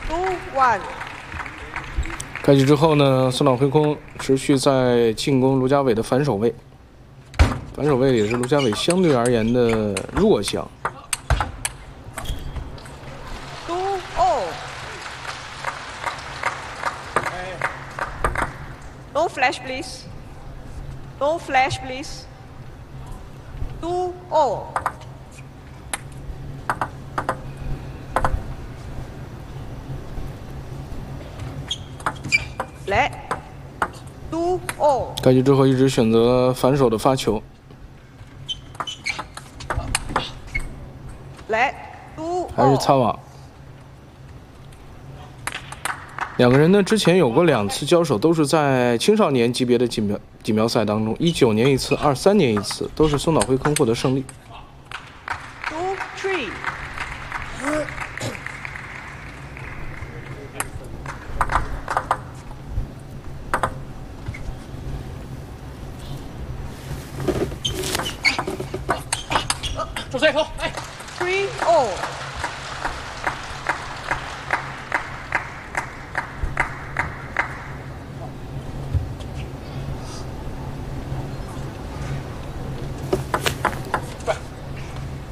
2-1。 开局之后呢，松岛辉空持续在进攻卢家伟的反手位，反手位也是卢家伟相对而言的弱项。 2-0。No flash, please. No flash, please. 2-0。来，2-0。 开局之后一直选择反手的发球。 来，2-0。 还是擦网。两个人呢，之前有过2次交手，都是在青少年级别的锦标赛当中，19年一次，23年一次，都是松岛辉空获得胜利。 2-3。 注射一口，哎。 3-0。